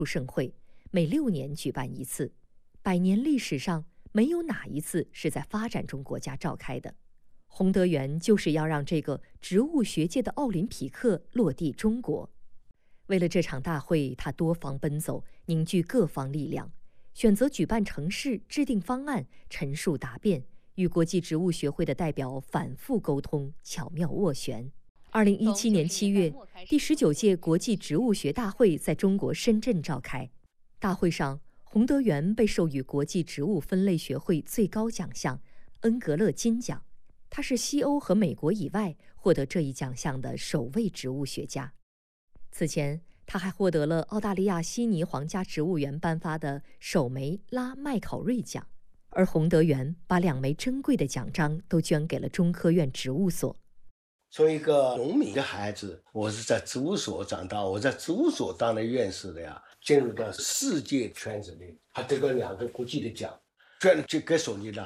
盛会，每6年举办一次，100年历史上没有哪一次是在发展中国家召开的。洪德元就是要让这个植物学界的奥林匹克落地中国。为了这场大会，他多方奔走，凝聚各方力量，选择举办城市，制定方案，陈述答辩，与国际植物学会的代表反复沟通，巧妙斡旋。2017年7月，第19届国际植物学大会在中国深圳召开。大会上，洪德元被授予国际植物分类学会最高奖项恩格勒金奖，他是西欧和美国以外获得这一奖项的首位植物学家。此前，他还获得了澳大利亚悉尼皇家植物园颁发的首枚拉麦考瑞奖，而洪德元把2枚珍贵的奖章都捐给了中科院植物所。 作为一个农民的孩子，我是在植物所长大，我在植物所当了院士的呀，进入到世界圈子里，还得了2个国际的奖，捐就给手里了。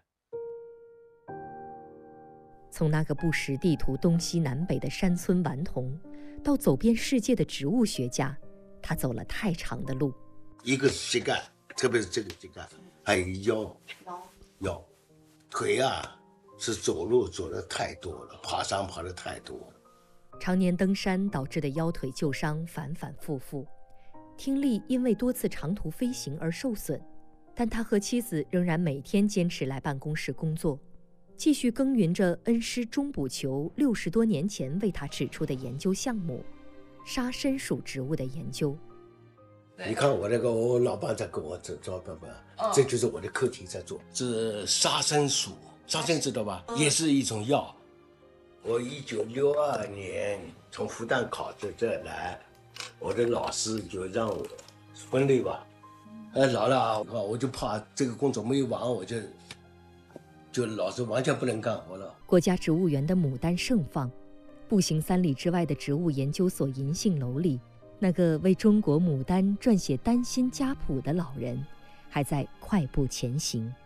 从那个不识地图东西南北的山村顽童，到走遍世界的植物学家，他走了太长的路。 一个是膝盖，特别是这个膝盖，还有腰，腿啊是走路走的太多了，爬山爬的太多了。 常年登山导致的腰腿旧伤反反复复，听力因为多次长途飞行而受损，但他和妻子仍然每天坚持来办公室工作，继续耕耘着恩师中补球60多年前为他指出的研究项目——沙参属植物的研究。 你看我我老伴在跟我照办吧，这就是我的课题在做，是沙参属，沙参知道吧？也是一种药。我1962年从复旦考到这来，我的老师就让我分类吧。老了我就怕这个工作没有完，我就老是完全不能干活了。 国家植物园的牡丹盛放，步行3里之外的植物研究所银杏楼里，那个为中国牡丹撰写丹心家谱的老人，还在快步前行。